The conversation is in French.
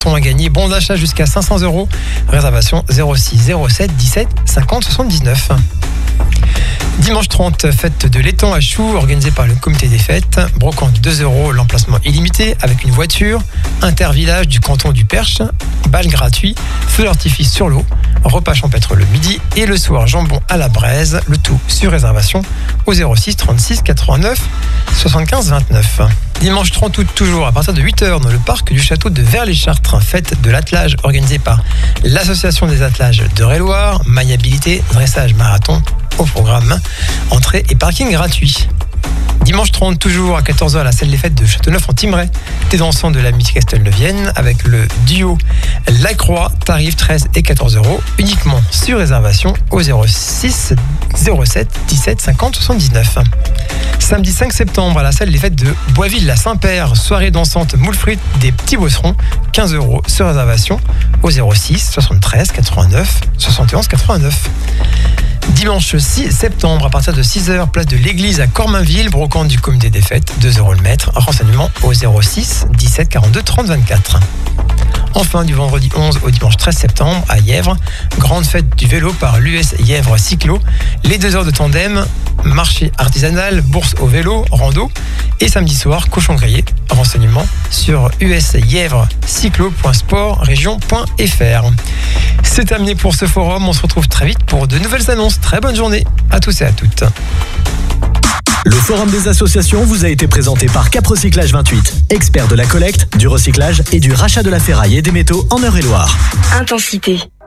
Sont à gagner, bon d'achat jusqu'à 500 €. Réservation 06 07 17 50 79. Dimanche 30, fête de l'étang à Choux, organisée par le comité des fêtes. Brocante 2 €, l'emplacement illimité avec une voiture. Intervillage du canton du Perche. Bal gratuit, feu d'artifice sur l'eau. Repas champêtre le midi et le soir jambon à la braise. Le tout sur réservation au 06 36 89 75 29. Dimanche 30 août, toujours à partir de 8h dans le parc du château de Vers-les-Chartres, fête de l'attelage organisée par l'association des attelages de Réloir, maillabilité, dressage marathon au programme, entrée et parking gratuit. Dimanche 30, toujours à 14h à la salle des fêtes de Châteauneuf-en-Thymerais, des dansants de la musique castelneuvienne avec le duo La Croix, tarif 13 et 14 €, uniquement sur réservation au 06 07 17 50 79. Samedi 5 septembre à la salle des fêtes de Boisville-la-Saint-Père, soirée dansante moule frites des petits bosserons, 15 € sur réservation au 06 73 89 71 89. Dimanche 6 septembre, à partir de 6h, place de l'église à Cormainville, brocante du comité des fêtes, 2 € le mètre. Renseignements au 06 17 42 30 24. Enfin, du vendredi 11 au dimanche 13 septembre, à Yèvres, grande fête du vélo par l'US Yèvres Cyclo. Les 2 heures de tandem, marché artisanal, bourse au vélo, rando. Et samedi soir, cochon grillé. Renseignements sur usyèvrescyclo.sportregion.fr. C'est terminé pour ce forum. On se retrouve très vite pour de nouvelles annonces. Très bonne journée à tous et à toutes. Le forum des associations vous a été présenté par Cap Recyclage 28, expert de la collecte, du recyclage et du rachat de la ferraille et des métaux en Eure-et-Loire. Intensité.